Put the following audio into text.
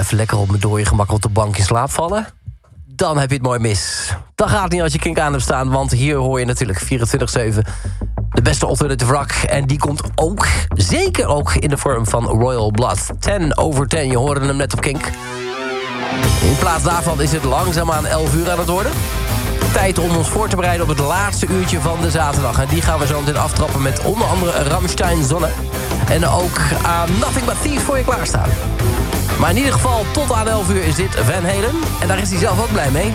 even lekker op mijn dode gemak op de bank in slaap vallen... dan heb je het mooi mis. Dat gaat niet als je Kink aan hebt staan... want hier hoor je natuurlijk 24/7 de beste alternative rock. En die komt ook, zeker ook... in de vorm van Royal Blood. 10/10, je hoorde hem net op Kink. In plaats daarvan is het langzaamaan 11 uur aan het worden. Tijd om ons voor te bereiden op het laatste uurtje van de zaterdag. En die gaan we zo meteen aftrappen met onder andere Rammstein Zonne. En ook Nothing But Thieves voor je klaarstaan. Maar in ieder geval, tot aan 11 uur is dit Van Halen. En daar is hij zelf ook blij mee.